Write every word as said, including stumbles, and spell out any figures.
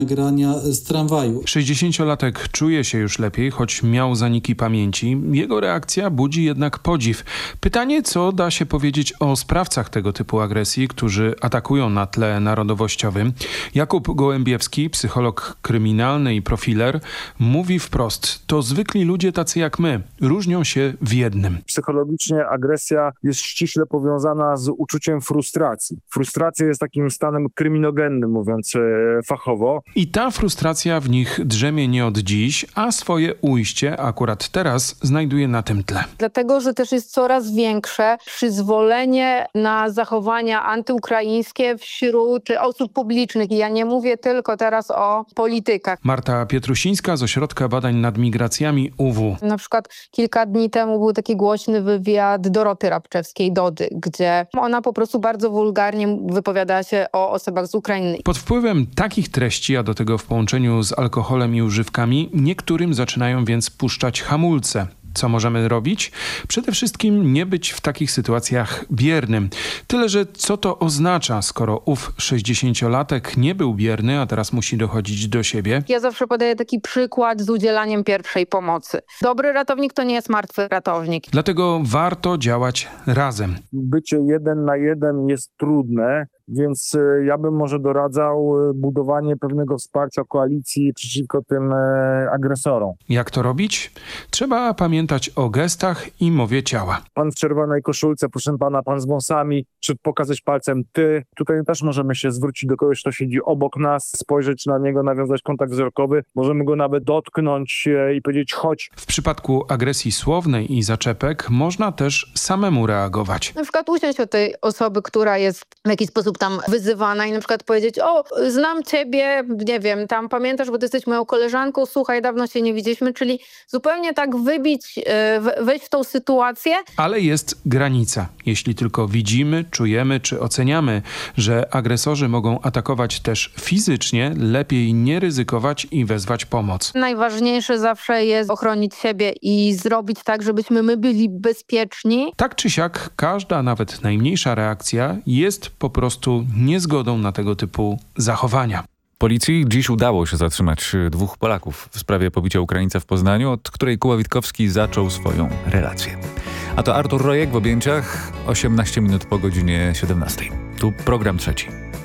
Grania z tramwaju. sześćdziesięciolatek czuje się już lepiej, choć miał zaniki pamięci. Jego reakcja budzi jednak podziw. Pytanie, co da się powiedzieć o sprawcach tego typu agresji, którzy atakują na tle narodowościowym. Jakub Gołębiewski, psycholog kryminalny i profiler, mówi wprost: to zwykli ludzie tacy jak my. Różnią się w jednym. Psychologicznie agresja jest ściśle powiązana z uczuciem frustracji. Frustracja jest takim stanem kryminogennym, mówiąc e, fachowo. I ta frustracja w nich drzemie nie od dziś, a swoje ujście akurat teraz znajduje na tym tle. Dlatego, że też jest coraz większe przyzwolenie na zachowania antyukraińskie wśród osób publicznych. I ja nie mówię tylko teraz o politykach. Marta Pietrusińska z Ośrodka Badań nad Migracjami U W. Na przykład kilka dni temu był taki głośny wywiad Doroty Rabczewskiej, Dody, gdzie ona po prostu bardzo wulgarnie wypowiada się o osobach z Ukrainy. Pod wpływem takich treści, a do tego w połączeniu z alkoholem i używkami, niektórym zaczynają więc puszczać hamulce. Co możemy robić? Przede wszystkim nie być w takich sytuacjach biernym. Tyle, że co to oznacza, skoro ów sześćdziesięciolatek nie był bierny, a teraz musi dochodzić do siebie? Ja zawsze podaję taki przykład z udzielaniem pierwszej pomocy. Dobry ratownik to nie jest martwy ratownik. Dlatego warto działać razem. Bycie jeden na jeden jest trudne, więc ja bym może doradzał budowanie pewnego wsparcia koalicji przeciwko tym agresorom. Jak to robić? Trzeba pamiętać o gestach i mowie ciała. Pan w czerwonej koszulce, proszę pana, pan z wąsami, czy pokazać palcem ty. Tutaj też możemy się zwrócić do kogoś, kto siedzi obok nas, spojrzeć na niego, nawiązać kontakt wzrokowy. Możemy go nawet dotknąć i powiedzieć chodź. W przypadku agresji słownej i zaczepek można też samemu reagować. Na przykład usiąść od tej osoby, która jest w jakiś sposób tam wyzywana i na przykład powiedzieć: o, znam ciebie, nie wiem, tam pamiętasz, bo ty jesteś moją koleżanką, słuchaj, dawno się nie widzieliśmy, czyli zupełnie tak wybić, wejść w tą sytuację. Ale jest granica. Jeśli tylko widzimy, czujemy czy oceniamy, że agresorzy mogą atakować też fizycznie, lepiej nie ryzykować i wezwać pomoc. Najważniejsze zawsze jest ochronić siebie i zrobić tak, żebyśmy my byli bezpieczni. Tak czy siak, każda, nawet najmniejsza reakcja jest po prostu niezgodą na tego typu zachowania. Policji dziś udało się zatrzymać dwóch Polaków w sprawie pobicia Ukraińca w Poznaniu, od której Kuba Witkowski zaczął swoją relację. A to Artur Rojek w objęciach, osiemnaście minut po godzinie siedemnastej. Tu program trzeci.